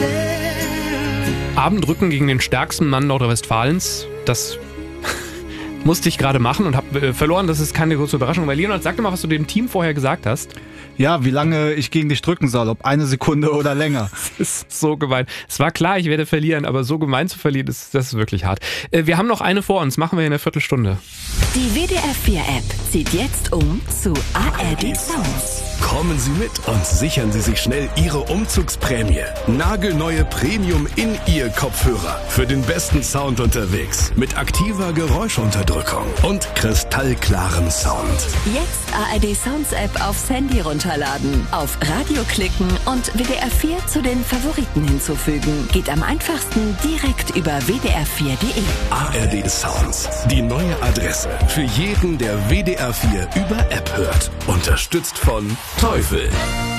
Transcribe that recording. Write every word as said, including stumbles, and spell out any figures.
Abendrücken gegen den stärksten Mann Nordrhein-Westfalens, das musste ich gerade machen und habe äh, verloren. Das ist keine große Überraschung. Weil Leonard, sag doch mal, was du dem Team vorher gesagt hast. Ja, wie lange ich gegen dich drücken soll, ob eine Sekunde oder länger. Das ist so gemein. Es war klar, ich werde verlieren, aber so gemein zu verlieren, das, das ist wirklich hart. Äh, wir haben noch eine vor uns, machen wir in einer Viertelstunde. Die W D R vier App zieht jetzt um zu A R D Sounds. Kommen Sie mit und sichern Sie sich schnell Ihre Umzugsprämie. Nagelneue Premium-In-Ear-Kopfhörer für den besten Sound unterwegs. Mit aktiver Geräuschunterdrückung und kristallklarem Sound. Jetzt A R D Sounds App aufs Handy runterladen, auf Radio klicken und W D R vier zu den Favoriten hinzufügen. Geht am einfachsten direkt über w d r vier punkt de. A R D Sounds, die neue Adresse für jeden, der W D R vier über App hört. Unterstützt von Teufel.